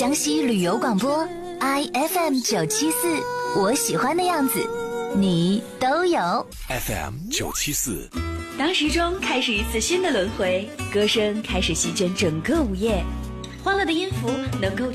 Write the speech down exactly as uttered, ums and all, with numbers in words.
江西旅游广播 I F M 九七四，我喜欢的样子，你都有。 F M 九七四， 当时钟开始一次新的轮回，歌声开始席卷整个午夜，欢乐的音符能够